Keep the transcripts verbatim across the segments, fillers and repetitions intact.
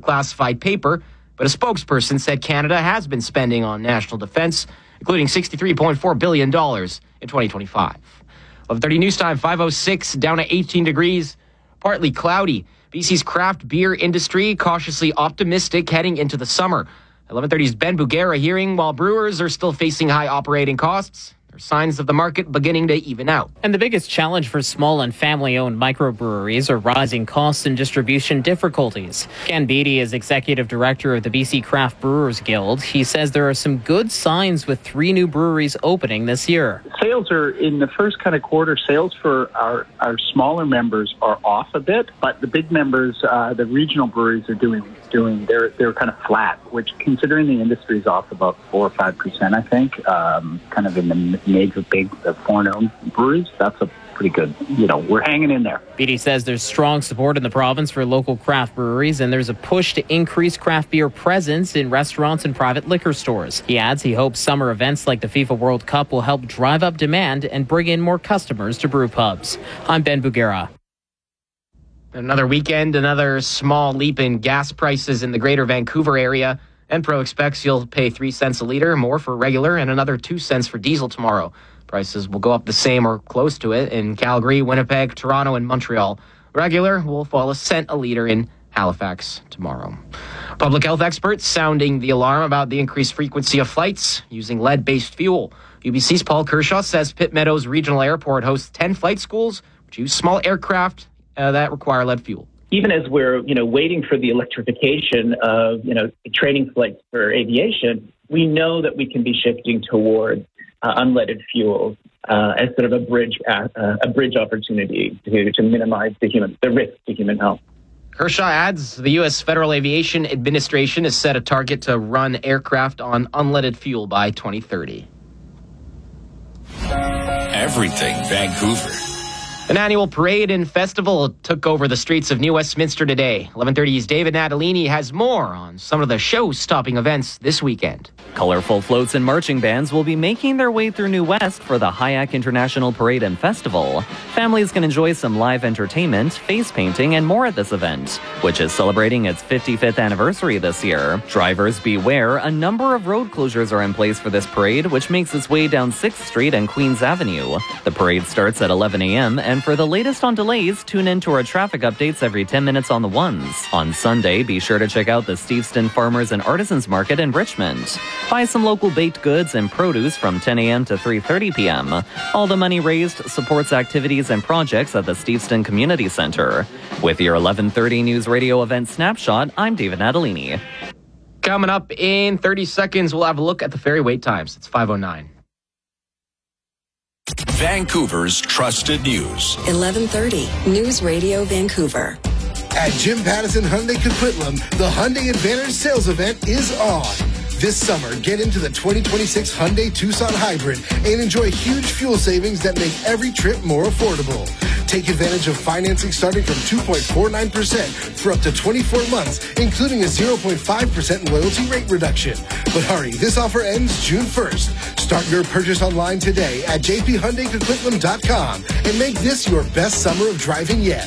classified paper, but a spokesperson said Canada has been spending on national defense, including sixty-three point four billion dollars in twenty twenty-five. eleven thirty news time, five oh six, down to eighteen degrees, partly cloudy. B C's craft beer industry cautiously optimistic heading into the summer. eleven thirty's Ben Bugera hearing while brewers are still facing high operating costs, there are signs of the market beginning to even out. And the biggest challenge for small and family-owned microbreweries are rising costs and distribution difficulties. Ken Beattie is executive director of the B C Craft Brewers Guild. He says there are some good signs with three new breweries opening this year. Sales are, in the first kind of quarter, sales for our, our smaller members are off a bit, but the big members, uh, the regional breweries are doing doing they're they're kind of flat, which, considering the industry is off about four or five percent, I think, um, kind of in the major big the foreign-owned breweries, that's a pretty good, you know, we're hanging in there. Beattie says there's strong support in the province for local craft breweries, and there's a push to increase craft beer presence in restaurants and private liquor stores. He adds he hopes summer events like the FIFA World Cup will help drive up demand and bring in more customers to brew pubs. I'm Ben Bugera. Another weekend, another small leap in gas prices in the greater Vancouver area. Enpro expects you'll pay three cents a litre more for regular and another two cents for diesel tomorrow. Prices will go up the same or close to it in Calgary, Winnipeg, Toronto, and Montreal. Regular will fall a cent a litre in Halifax tomorrow. Public health experts sounding the alarm about the increased frequency of flights using lead-based fuel. U B C's Paul Kershaw says Pitt Meadows Regional Airport hosts ten flight schools which use small aircraft uh, that require lead fuel. Even as we're, you know, waiting for the electrification of, you know, training flights for aviation, we know that we can be shifting towards uh, unleaded fuels uh, as sort of a bridge, uh, a bridge opportunity to, to minimize the human, the risk to human health. Kershaw adds the U S Federal Aviation Administration has set a target to run aircraft on unleaded fuel by twenty thirty. Everything Vancouver. An annual parade and festival took over the streets of New Westminster today. eleven thirty's David Natalini has more on some of the show-stopping events this weekend. Colorful floats and marching bands will be making their way through New West for the Hayak International Parade and Festival. Families can enjoy some live entertainment, face painting, and more at this event, which is celebrating its fifty-fifth anniversary this year. Drivers beware, a number of road closures are in place for this parade, which makes its way down sixth street and Queens Avenue. The parade starts at eleven a.m., and for the latest on delays, tune in to our traffic updates every ten minutes on the ones. On Sunday, be sure to check out the Steveston Farmers and Artisans Market in Richmond. Buy some local baked goods and produce from ten a.m. to three thirty p.m. All the money raised supports activities and projects at the Steveston Community Center. With your eleven thirty News Radio event snapshot, I'm David Natalini. Coming up in thirty seconds, we'll have a look at the ferry wait times. It's five oh nine. Vancouver's trusted news. eleven thirty News Radio Vancouver. At Jim Pattison Hyundai Coquitlam, the Hyundai Advantage sales event is on. This summer, get into the twenty twenty-six Hyundai Tucson Hybrid and enjoy huge fuel savings that make every trip more affordable. Take advantage of financing starting from two point four nine percent for up to twenty-four months, including a zero point five percent loyalty rate reduction. But hurry, this offer ends June first. Start your purchase online today at j p hyundai coquitlam dot com and make this your best summer of driving yet.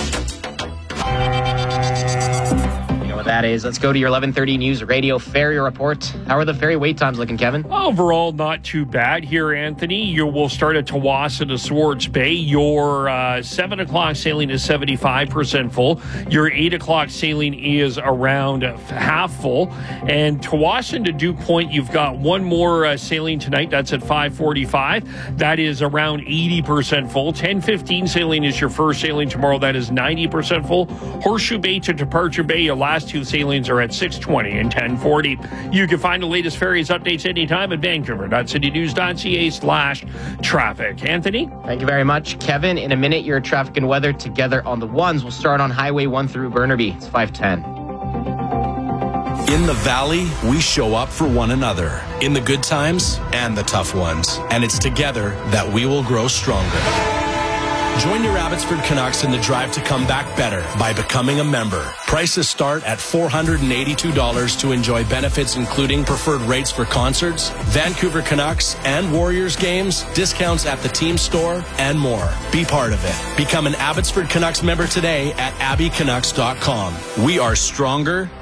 That is. Let's go to your eleven thirty News Radio Ferry Report. How are the ferry wait times looking, Kevin? Overall, not too bad here, Anthony. You will start at Tawasin to Swartz Bay. Your uh, seven o'clock sailing is seventy-five percent full. Your eight o'clock sailing is around half full. And Tawasin to Dew Point, you've got one more uh, sailing tonight. That's at five forty-five. That is around eighty percent full. ten fifteen sailing is your first sailing tomorrow. That is ninety percent full. Horseshoe Bay to Departure Bay, your last two sailings are at six twenty and ten forty. You can find the latest ferries updates anytime at vancouver.citynews.ca slash traffic. Anthony? Thank you very much, Kevin. In a minute, your traffic and weather together on the ones. We'll start on Highway one through Burnaby. It's five ten. In the Valley, we show up for one another in the good times and the tough ones. And it's together that we will grow stronger. Join your Abbotsford Canucks in the drive to come back better by becoming a member. Prices start at four hundred eighty-two dollars to enjoy benefits including preferred rates for concerts, Vancouver Canucks and Warriors games, discounts at the team store, and more. Be part of it. Become an Abbotsford Canucks member today at abby canucks dot com. We are stronger